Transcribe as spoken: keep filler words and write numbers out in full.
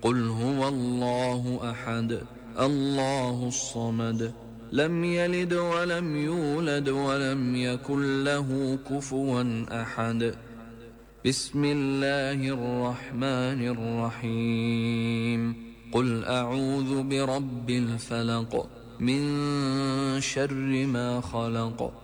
قل هو الله أحد الله الصمد لم يلد ولم يولد ولم يكن له كفوا أحد. بسم الله الرحمن الرحيم. قل أعوذ برب الفلق من شر ما خلق